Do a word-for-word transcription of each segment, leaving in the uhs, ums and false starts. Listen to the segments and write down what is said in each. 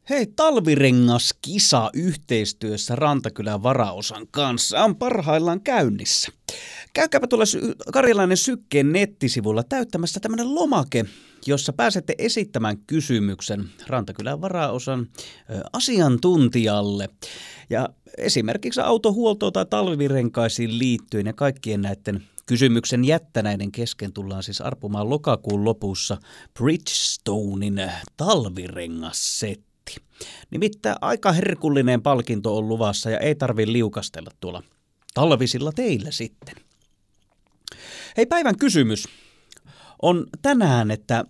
Hei, talvirengaskisa yhteistyössä Rantakylän varaosan kanssa on parhaillaan käynnissä. Käykääpä tuolla Sy- Karjalainen Sykkeen nettisivulla täyttämässä tämmöinen lomake, jossa pääsette esittämään kysymyksen Rantakylän varaosan ö, asiantuntijalle. Ja esimerkiksi autohuoltoon tai talvirenkaisiin liittyen ja kaikkien näiden kysymyksen jättäneiden kesken tullaan siis arpumaan lokakuun lopussa Bridgestonein talvirengassetti. Nimittäin aika herkullinen palkinto on luvassa ja ei tarvitse liukastella tuolla talvisilla teillä sitten. Hei, päivän kysymys on tänään, että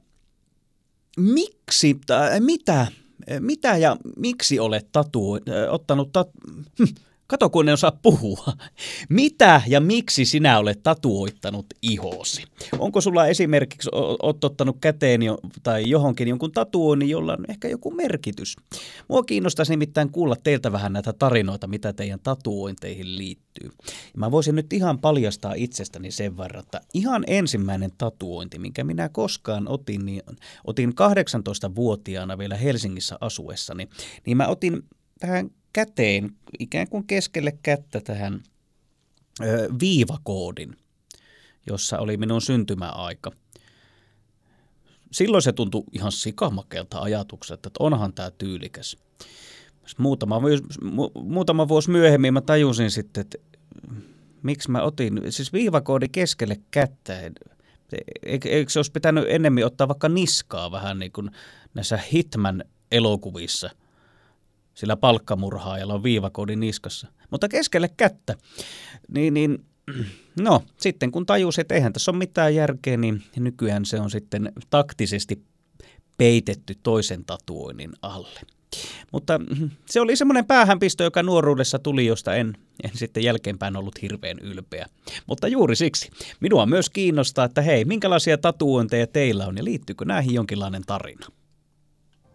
miksi, tai mitä, mitä ja miksi olet tatu, ottanut, tat, hm, kato kun en osaa puhua, mitä ja miksi sinä olet tatuoittanut ihosi? Onko sulla esimerkiksi, oot ottanut käteen jo, tai johonkin jonkun tatuoinnin, jolla on ehkä joku merkitys? Mua kiinnostaisi nimittäin kuulla teiltä vähän näitä tarinoita, mitä teidän tatuointeihin liittyy. Ja mä voisin nyt ihan paljastaa itsestäni sen verran, että ihan ensimmäinen tatuointi, minkä minä koskaan otin, niin otin kahdeksantoistavuotiaana vielä Helsingissä asuessani, niin mä otin tähän käteen, ikään kuin keskelle kättä tähän ö, viivakoodin, jossa oli minun syntymäaika. Silloin se tuntui ihan sikamakelta ajatukselta, että onhan tämä tyylikäs. Muutama, mu, muutama vuosi myöhemmin mä tajusin sitten, että miksi mä otin, siis viivakoodi keskelle kättä. Eikö se olisi pitänyt ennemmin ottaa vaikka niskaa vähän niin kuin näissä Hitman-elokuvissa? Sillä palkkamurhaajalla on viivakoodi niskassa. Mutta keskelle kättä. Niin, niin, no, sitten kun tajusin, että eihän tässä ole mitään järkeä, niin nykyään se on sitten taktisesti peitetty toisen tatuoinnin alle. Mutta se oli semmoinen päähänpisto, joka nuoruudessa tuli, josta en, en sitten jälkeenpäin ollut hirveän ylpeä. Mutta juuri siksi minua myös kiinnostaa, että hei, minkälaisia tatuointeja teillä on ja liittyykö näihin jonkinlainen tarina?